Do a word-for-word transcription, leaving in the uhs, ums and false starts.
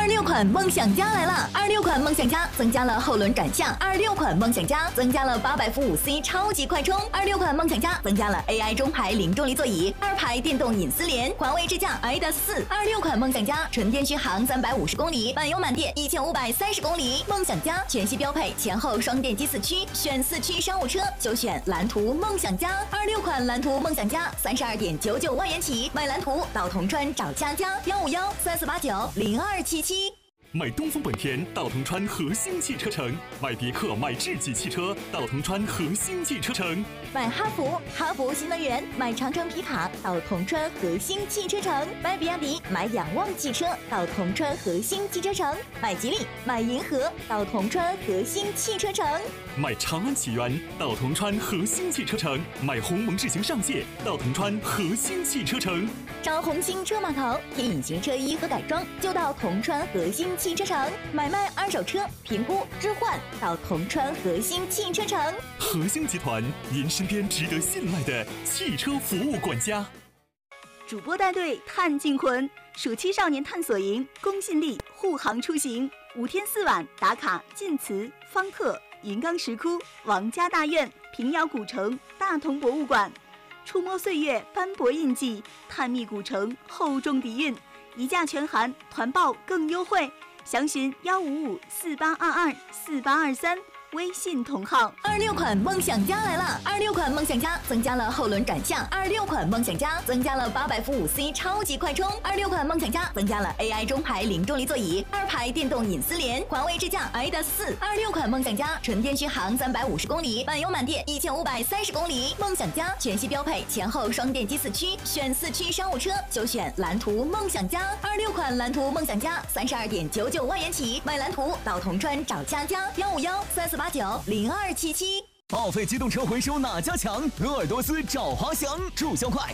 二六款梦想家来了！二六款梦想家增加了后轮转向，二六款梦想家增加了八百伏五 C 超级快充，二六款梦想家增加了 A I 中排零重力座椅，二排电动隐私联，环卫智驾 I D A S 四。二六款梦想家纯电续航三百五十公里，满油满电一千五百三十公里。梦想家全系标配前后双电机四驱，选四驱商务车就选蓝图梦想家。二六款蓝图梦想家三十二点九九万元起，买蓝图到铜川找佳佳，幺五幺三四八九零二七七。 买东风本田到铜川核心汽车城，买别克买智己汽车到铜川核心汽车城， 买哈弗哈弗新能源，买长城皮卡到铜川核心汽车城，买比亚迪买仰望汽车到铜川核心汽车城，买吉利买银河到铜川核心汽车城， 买长安启源到铜川核心汽车城，买鸿蒙智行上界到铜川核心汽车城， 找红星车码头添隐形车衣和改装就到铜川核心汽车城，买卖二手车评估置换到铜川核心汽车城。 核心集团，您身边值得信赖的汽车服务管家。 主播带队探净魂，暑期少年探索营，公信力护航出行，五天四晚打卡晋祠、方特、云冈石窟、王家大院、平遥古城、大同博物馆，触摸岁月斑驳印记，探秘古城厚重底蕴，一价全含，团报更优惠。详询幺五五四八二二四八二三，微信同号。 二六款梦想家来了！二六款梦想家增加了后轮转向，二六款梦想家增加了八百伏五 C 超级快充，二六款梦想家增加了 A I 中排零重力座椅，二排电动隐私联，环卫智驾 I D A S 四。二六款梦想家纯电续航三百五十公里，满油满电一千五百三十公里。梦想家全系标配前后双电机四驱，选四驱商务车就选蓝图梦想家。二六款蓝图梦想家三十二点九九万元起，买蓝图到铜川找佳佳，幺五幺三四八九零二七七。 报废机动车回收哪家强？鄂尔多斯找华翔，注销快，